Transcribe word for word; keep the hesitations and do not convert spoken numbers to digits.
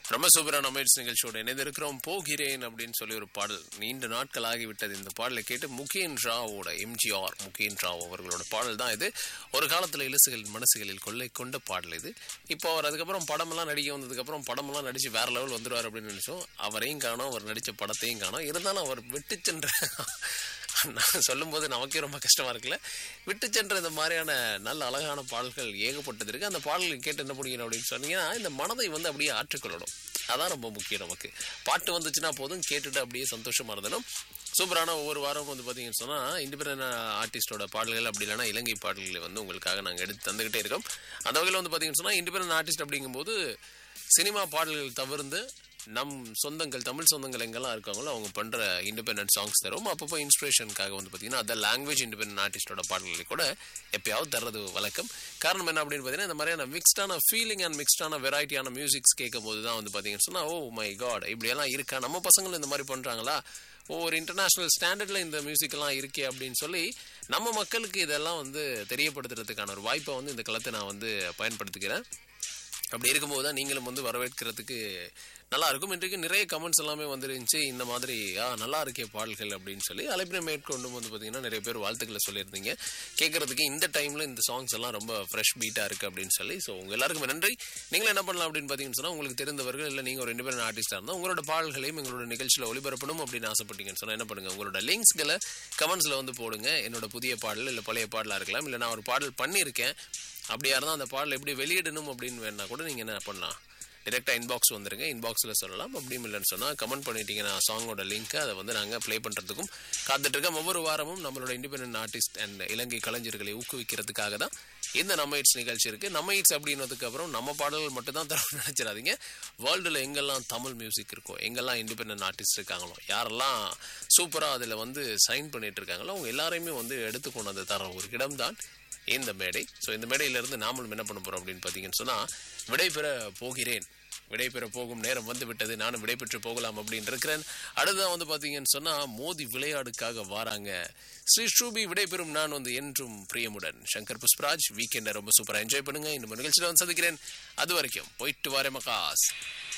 ரொம்ப சூப்பரான அமேட்ஸ் நிகழ்ச்சியோட இணைந்திருக்கிறோம். போகிறேன் அப்படின்னு சொல்லி ஒரு பாடல் நீண்ட நாட்கள் ஆகிவிட்டது. இந்த பாடலை கேட்டு முகேன் ராவோட எம்ஜிஆர் முகேன் ராவ் அவர்களோட பாடல் தான் இது. ஒரு காலத்தில் இலசுகள் மனசுகளில் கொள்ளை கொண்ட பாடல் இது. இப்போ அவர் அதுக்கப்புறம் படமெல்லாம் நடிக்க வந்ததுக்கப்புறம் படமெல்லாம் நடிச்சு வேற லெவல் வந்துடுவார் அப்படின்னு நினைச்சோம். அவரையும் காணோம், அவர் நடித்த படத்தையும் காணோம். இருந்தாலும் அவர் விட்டு சென்ற நான் சொல்லும் போது நமக்கே ரொம்ப கஷ்டமா இருக்குல்ல. விட்டு சென்ற இந்த மாதிரியான நல்ல அழகான பாடல்கள் ஏகப்பட்டது இருக்கு. அந்த பாடல்கள் கேட்டு என்ன பண்ணிக்கணும் அப்படின்னு சொன்னீங்கன்னா, இந்த மனதை வந்து அப்படியே ஆற்றுக்கொள்ளணும். அதான் ரொம்ப முக்கியம். நமக்கு பாட்டு வந்துச்சுன்னா போதும், கேட்டுட்டு அப்படியே சந்தோஷமா இருந்தணும். சூப்பரான ஒவ்வொரு வாரமும் வந்து பார்த்தீங்கன்னு சொன்னால் இண்டிபெண்டன்ட் ஆர்டிஸ்டோட பாடல்கள் அப்படி இல்லைனா இலங்கை பாடல்களை வந்து உங்களுக்காக நாங்கள் எடுத்து தந்துக்கிட்டே இருக்கோம். அந்த வகையில் வந்து பார்த்தீங்கன்னு சொன்னால் இண்டிபெண்டன்ட் ஆர்டிஸ்ட் அப்படிங்கும்போது சினிமா பாடல்கள் தவிர்த்து நம் சொந்தங்கள் தமிழ் சொந்தங்கள் எங்கெல்லாம் இருக்காங்களோ அவங்க பண்ணுற இண்டிபெண்டன்ட் சாங்ஸ் தரும். அப்பப்போ இன்ஸ்பிரேஷனுக்காக வந்து பார்த்தீங்கன்னா அந்த லாங்குவேஜ் இண்டிபெண்டன்ட் ஆர்டிஸ்டோட பாடல்களை கூட எப்பயாவது தர்றது வழக்கம். காரணம் என்ன அப்படின்னு பார்த்தீங்கன்னா, இந்த மாதிரியான மிக்ஸ்டான ஃபீலிங் அண்ட் மிக்ஸ்டான வெரைட்டியான மியூசிக்ஸ் கேட்கும் போது தான் வந்து பார்த்தீங்கன்னு சொன்னால், ஓ மை காட் இப்படியெல்லாம் இருக்கா, நம்ம பசங்களும் இந்த மாதிரி பண்ணுறாங்களா, ஒரு இன்டர்நேஷ்னல் ஸ்டாண்டர்டில் இந்த மியூசிக்கெல்லாம் இருக்கே அப்படின்னு சொல்லி நம்ம மக்களுக்கு இதெல்லாம் வந்து தெரியப்படுத்துறதுக்கான ஒரு வாய்ப்பை வந்து இந்த களத்தை நான் வந்து பயன்படுத்திக்கிறேன். அப்படி இருக்கும்போது தான் நீங்களும் வந்து வரவேற்கிறதுக்கு நல்லா இருக்கும். இன்றைக்கு நிறைய கமெண்ட்ஸ் எல்லாமே வந்துருந்துச்சு. இந்த மாதிரி ஆ நல்லா இருக்கே பாடல்கள் அப்படின்னு சொல்லி அழைப்பினை மேற்கொண்டும் வந்து பார்த்தீங்கன்னா நிறைய பேர் வாழ்த்துக்களை சொல்லியிருந்தீங்க. கேட்கறதுக்கு இந்த டைமில் இந்த சாங்ஸ் எல்லாம் ரொம்ப ஃப்ரெஷ் பீட்டாக இருக்குது அப்படின்னு சொல்லி. ஸோ உங்கள் எல்லாருக்குமே நன்றி. நீங்களும் என்ன பண்ணலாம் அப்படின்னு பார்த்தீங்கன்னு சொன்னால், உங்களுக்கு தெரிந்தவர்கள் இல்லை நீங்கள் ஒரு இண்டிபெண்டன்ட் ஆர்டிஸ்டாக இருந்தால் உங்களோட பாடல்களையும் எங்களோட நிகழ்ச்சியில் ஒளிபரப்பணும் அப்படின்னு ஆசைப்பட்டீங்கன்னு சொன்னால் என்ன பண்ணுங்கள், உங்களோட லிங்க்ஸ்களை கமெண்ட்ஸில் வந்து போடுங்க. என்னோட புதிய பாடல் இல்லை பழைய பாடலாக இருக்கலாம், இல்லை நான் ஒரு பாடல் பண்ணியிருக்கேன் அப்படியா இருந்தால் அந்த பாடல் எப்படி வெளியிடணும் அப்படின்னு வேணா கூட நீங்கள் என்ன பண்ணலாம், டிரெக்டாக இன்பாக்ஸ் வந்துருங்க, இன்பாக்ஸில் சொல்லலாம். அப்படியும் இல்லைன்னு சொன்னால் கமெண்ட் பண்ணிட்டீங்கன்னா சாங்கோட லிங்க்கை அதை வந்து நாங்கள் ப்ளே பண்ணுறதுக்கும் காத்துட்ருக்கோம். ஒவ்வொரு வாரமும் நம்மளோட இண்டிபெண்டன்ட் ஆர்டிஸ்ட் அண்ட் இலங்கை கலைஞர்களை ஊக்குவிக்கிறதுக்காக தான் இந்த நம்ம இட்ஸ் நிகழ்ச்சி இருக்குது. நம்ம இட்ஸ் அப்படின்னதுக்கு அப்புறம் நம்ம பாடல்கள் மட்டும் தான் தரணும்னு நினச்சிடாதீங்க. வேர்ல்டில் எங்கெல்லாம் தமிழ் மியூசிக் இருக்கோ, எங்கெல்லாம் இண்டிபெண்டன்ட் ஆர்டிஸ்ட் இருக்காங்களோ, யாரெல்லாம் சூப்பராக அதில் வந்து சைன் பண்ணிட்டு இருக்காங்களோ அவங்க எல்லாரையுமே வந்து எடுத்துக்கொண்டு வந்து தர ஒரு இடம் தான் இந்த மேடை. ஸோ இந்த மேடையிலிருந்து நாமளும் என்ன பண்ண போகிறோம் அப்படின்னு பார்த்தீங்கன்னு சொன்னால், விடைபெற போகிறேன், விடைபெற போகும் நேரம் வந்து விட்டது, நானும் விடைபெற்று போகலாம் அப்படின்னு இருக்கிறேன். அடுத்ததான் வந்து பார்த்தீங்கன்னு சொன்னால் மோதி விளையாடுக்காக வராங்க ஸ்ரீ ஸ்ரூபி. விடைபெறும் நான் வந்து என்றும் பிரியமுடன் சங்கர் புஷ்பராஜ். வீக்கெண்டை ரொம்ப சூப்பராக என்ஜாய் பண்ணுங்க. இந்த நிகழ்ச்சியில் வந்து சந்திக்கிறேன். அது வரைக்கும் போயிட்டு வரேன் மகாஸ்.